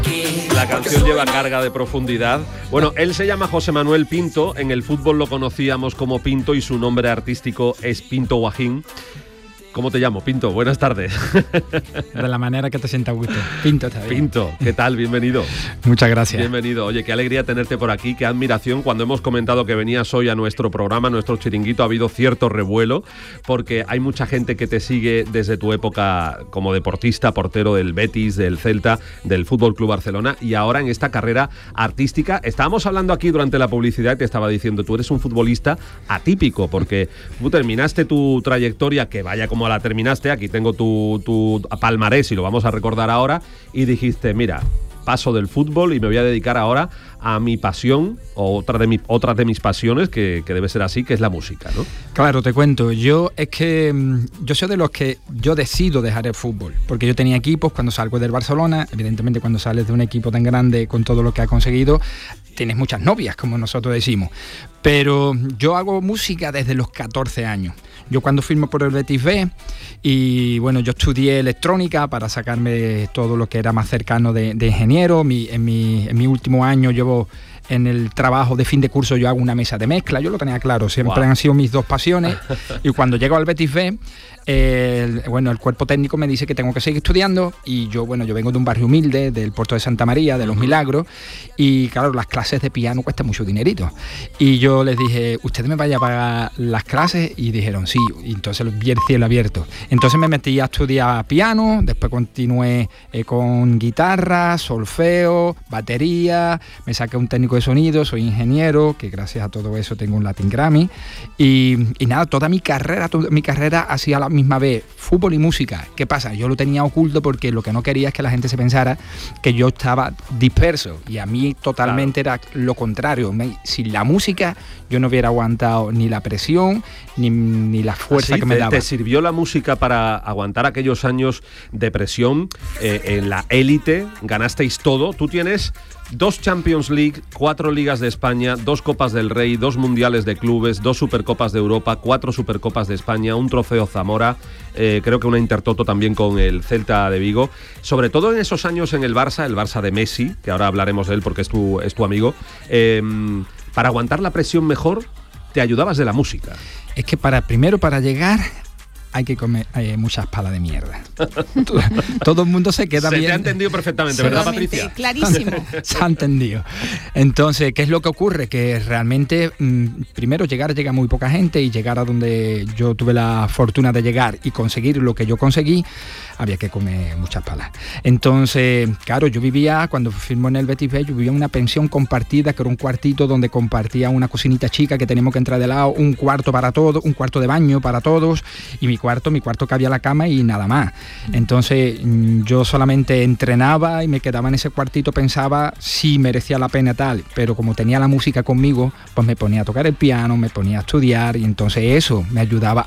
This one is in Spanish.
La canción lleva carga de profundidad. Bueno, él se llama José Manuel Pinto. En el fútbol lo conocíamos como Pinto y su nombre artístico es Pinto Guajín. ¿Cómo te llamo? Pinto, buenas tardes. De la manera que te sienta a gusto. Pinto está bien. Pinto, ¿qué tal? Bienvenido. Muchas gracias. Bienvenido. Oye, qué alegría tenerte por aquí, qué admiración. Cuando hemos comentado que venías hoy a nuestro programa, nuestro chiringuito, ha habido cierto revuelo, porque hay mucha gente que te sigue desde tu época como deportista, portero del Betis, del Celta, del Fútbol Club Barcelona, y ahora en esta carrera artística. Estábamos hablando aquí durante la publicidad y te estaba diciendo, tú eres un futbolista atípico, porque tú terminaste tu trayectoria, que vaya como la terminaste, aquí tengo tu palmarés y lo vamos a recordar ahora, y dijiste, mira, paso del fútbol y me voy a dedicar ahora a mi pasión, o otra de mis pasiones, que debe ser así, que es la música, ¿no? Claro, te cuento, yo soy de los que yo decido dejar el fútbol, porque yo tenía equipos cuando salgo del Barcelona. Evidentemente cuando sales de un equipo tan grande con todo lo que ha conseguido, tienes muchas novias, como nosotros decimos, pero yo hago música desde los 14 años. Yo cuando firmo por el Betis B, y bueno, yo estudié electrónica para sacarme todo lo que era más cercano de ingeniero. En mi último año llevo en el trabajo de fin de curso, yo hago una mesa de mezcla, yo lo tenía claro, siempre han sido mis dos pasiones. Y cuando llego al Betis B, el cuerpo técnico me dice que tengo que seguir estudiando, y yo vengo de un barrio humilde, del Puerto de Santa María, de Los Milagros, y claro, las clases de piano cuestan mucho dinerito. Y yo les dije, ¿ustedes me vayan a pagar las clases? Y dijeron sí, y entonces vi el cielo abierto. Entonces me metí a estudiar piano, después continué con guitarra, solfeo, batería, me saqué un técnico de sonido, soy ingeniero, que gracias a todo eso tengo un Latin Grammy, y nada, toda mi carrera hacía la misma vez fútbol y música. ¿Qué pasa? Yo lo tenía oculto porque lo que no quería es que la gente se pensara que yo estaba disperso, y a mí totalmente era lo contrario. Sin la música yo no hubiera aguantado ni la presión ni la fuerza que me daba. ¿Te sirvió la música para aguantar aquellos años de presión en la élite? Ganasteis todo. Tú tienes 2 Champions League, 4 Ligas de España, 2 Copas del Rey, 2 Mundiales de Clubes, 2 Supercopas de Europa, 4 Supercopas de España, un Trofeo Zamora, creo que una Intertoto también con el Celta de Vigo. Sobre todo en esos años en el Barça de Messi, que ahora hablaremos de él porque es tu amigo, para aguantar la presión mejor, te ayudabas de la música. Es que para llegar hay que comer muchas palas de mierda. Todo el mundo se queda bien. Se te ha entendido perfectamente, ¿verdad, Patricia? Clarísimo. Se ha entendido. Entonces, ¿qué es lo que ocurre? Que realmente, primero llega muy poca gente, y llegar a donde yo tuve la fortuna de llegar y conseguir lo que yo conseguí, había que comer muchas palas. Entonces, claro, yo vivía, cuando firmó en el Betis B, yo vivía en una pensión compartida, que era un cuartito donde compartía una cocinita chica que teníamos que entrar de lado, un cuarto para todos, un cuarto de baño para todos, y mi cuarto cabía la cama y nada más. Entonces yo solamente entrenaba y me quedaba en ese cuartito, pensaba si merecía la pena tal, pero como tenía la música conmigo, pues me ponía a tocar el piano, me ponía a estudiar, y entonces eso me ayudaba